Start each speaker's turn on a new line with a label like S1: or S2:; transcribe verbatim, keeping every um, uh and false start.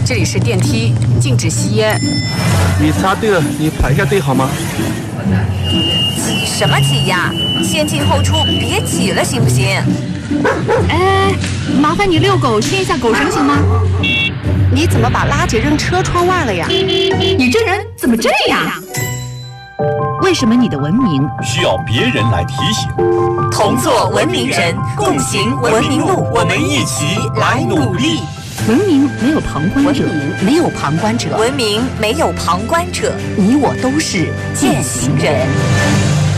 S1: 这里是电梯，禁止吸烟。
S2: 你插队了，你排一下队好吗？
S3: 挤什么挤呀？先进后出，别挤了，行不行？
S4: 哎，麻烦你遛狗牵一下狗绳行吗？
S1: 你怎么把垃圾扔车窗外了呀？
S4: 你这人怎么这样？为什么你的文明
S5: 需要别人来提醒？
S3: 同做文明人，共行文明路，我们一起来努力。
S4: 文明没有旁观者，
S1: 文明没有旁观者，
S3: 文明没有旁观者，
S1: 你我都是践行人。